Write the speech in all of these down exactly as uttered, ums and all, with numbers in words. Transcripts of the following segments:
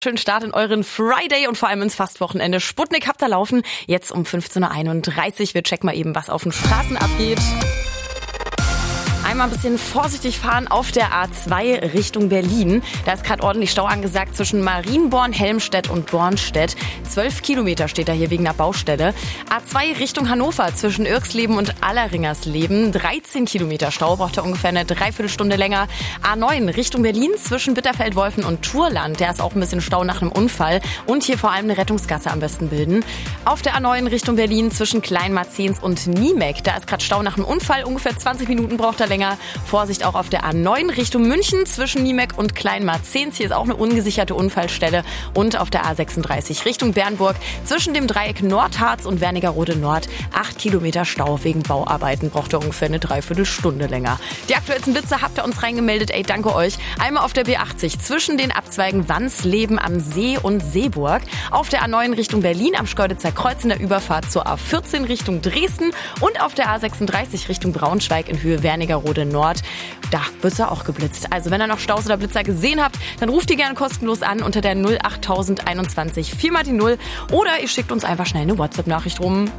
Schönen Start in euren Friday und vor allem ins Fastwochenende. Sputnik habt ihr laufen. Jetzt um fünfzehn Uhr einunddreißig. Wir checken mal eben, was auf den Straßen abgeht. Einmal ein bisschen vorsichtig fahren auf der A zwei Richtung Berlin. Da ist gerade ordentlich Stau angesagt zwischen Marienborn, Helmstedt und Bornstedt. Zwölf Kilometer steht da hier wegen einer Baustelle. A zwei Richtung Hannover zwischen Irxleben und Alleringersleben. dreizehn Kilometer Stau, braucht er ungefähr eine Dreiviertelstunde länger. A neun Richtung Berlin zwischen Bitterfeld-Wolfen und Turland. Der ist auch ein bisschen Stau nach einem Unfall. Und hier vor allem eine Rettungsgasse am besten bilden. Auf der A neun Richtung Berlin zwischen Kleinmarzens und Niemek. Da ist gerade Stau nach einem Unfall. Ungefähr zwanzig Minuten braucht er länger. Vorsicht auch auf der A neun Richtung München zwischen Niemek und Kleinmarzens. Hier ist auch eine ungesicherte Unfallstelle. Und auf der A sechsunddreißig Richtung Bernburg zwischen dem Dreieck Nordharz und Wernigerode Nord. Acht Kilometer Stau wegen Bauarbeiten. Braucht er ungefähr eine Dreiviertelstunde länger. Die aktuellsten Blitze habt ihr uns reingemeldet. Ey, danke euch. Einmal auf der B achtzig zwischen den Abzweigen Wansleben am See und Seeburg. Auf der A neun Richtung Berlin am Schkeuditzer Kreuz in der Überfahrt zur A vierzehn Richtung Dresden. Und auf der A sechsunddreißig Richtung Braunschweig in Höhe Wernigerode Nord. Da wird ja auch geblitzt. Also wenn ihr noch Staus oder Blitzer gesehen habt, dann ruft ihr gerne kostenlos an unter der null acht null eins eins vier mal die null oder ihr schickt uns einfach schnell eine WhatsApp-Nachricht rum.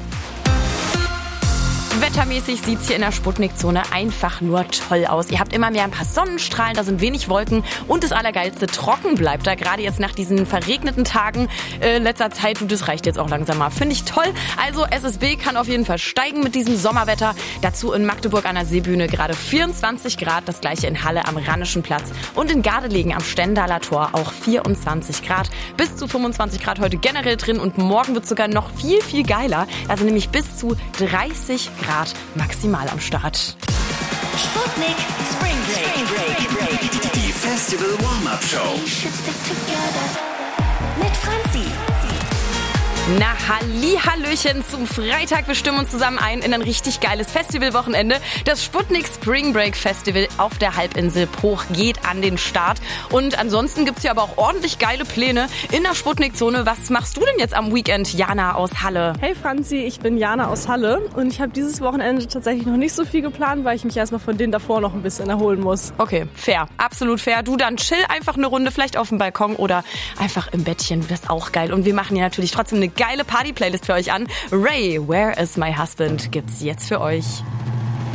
Wettermäßig sieht's hier in der Sputnik-Zone einfach nur toll aus. Ihr habt immer mehr ein paar Sonnenstrahlen, da sind wenig Wolken und das Allergeilste, trocken bleibt da. Gerade jetzt nach diesen verregneten Tagen äh, in letzter Zeit, du, das reicht jetzt auch langsam mal. Finde ich toll. Also S S B kann auf jeden Fall steigen mit diesem Sommerwetter. Dazu in Magdeburg an der Seebühne gerade vierundzwanzig Grad, das gleiche in Halle am Rheinischen Platz und in Gardelegen am Stendaler Tor auch vierundzwanzig Grad. Bis zu fünfundzwanzig Grad heute generell drin und morgen wird sogar noch viel, viel geiler. Also nämlich bis zu dreißig Grad maximal am Start. Sputnik Spring Break. Die Festival Warm-Up Show. Mit Franzi. Na, Hallihallöchen zum Freitag. Wir stimmen uns zusammen ein in ein richtig geiles Festivalwochenende. Das Sputnik Spring Break Festival auf der Halbinsel Bruch geht an den Start. Und ansonsten gibt's hier aber auch ordentlich geile Pläne in der Sputnik-Zone. Was machst du denn jetzt am Weekend, Jana aus Halle? Hey Franzi, ich bin Jana aus Halle und ich habe dieses Wochenende tatsächlich noch nicht so viel geplant, weil ich mich erstmal von denen davor noch ein bisschen erholen muss. Okay, fair. Absolut fair. Du, dann chill einfach eine Runde, vielleicht auf dem Balkon oder einfach im Bettchen. Das ist auch geil. Und wir machen hier natürlich trotzdem eine geile Party-Playlist für euch an. Ray, Where is my husband? Gibt's jetzt für euch.